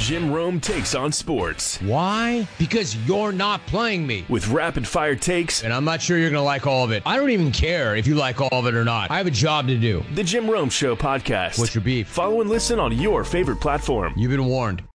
Jim Rome takes on sports. Why? Because you're not playing me. With rapid-fire takes. And I'm not sure you're going to like all of it. I don't even care if you like all of it or not. I have a job to do. The Jim Rome Show podcast. What's your beef? Follow and listen on your favorite platform. You've been warned.